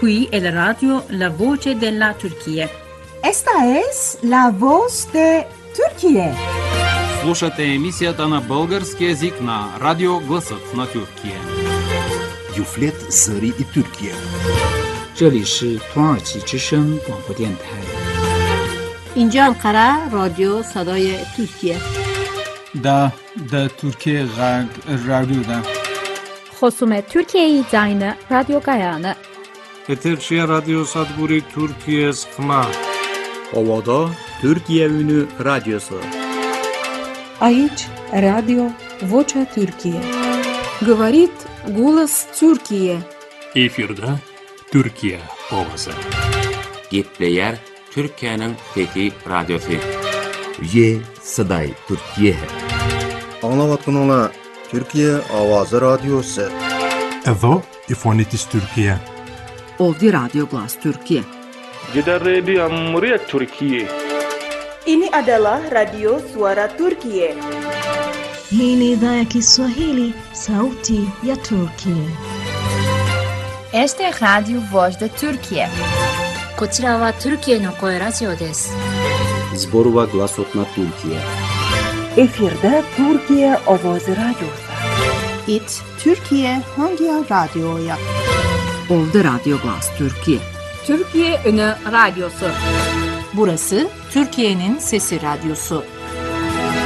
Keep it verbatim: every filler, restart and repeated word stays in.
Qui è la radio La Voce della Turchia. Esta es la voz de Turquie. Слушате емисията на български език на Радио Гласът на Тюркия. Юфлет Зари и Türkiye. 这里是土耳其之声广播电台。 اینجا انقره رادیو صدای ترکیه. دا دا ترکیه غرب رادیو دا. خصوم ترکیه زاین رادیو گایانه. Eterşehir Radyo Sadburi Türkiye Sıkma. Ovada Türkiye Ünü Radyosu. Aici Radio Vocea Türkiye. Говорит голос Türkiye. Efirde Türkiye ovası. Gitleyer Türkiye'nin Fethi Radyosu. Ye Saday Türkiye. Anlavatın ola Türkiye Avazı Radyosu. Evo İfonitis Türkiye. Ovdje Radio Glas Türkiye. Jeddah Radio Muryat Türkiye. Ini adalah Radio Suara Turkiye. Hii ni idhaa ya Kiswahili, Sauti ya Turkiye. Este es Radio Voz de Turkiye. こちらはトルキエの声ラジオです。 Zborova Glasot na Türkiye. Efirde Türkiye Ovozi Radyosu. It Türkiye Hangi Radyo'ya? Ovdje Radio Glas Türkiye. Türkiye Ünü Radyosu. Burası Türkiye'nin Sesi Radyosu.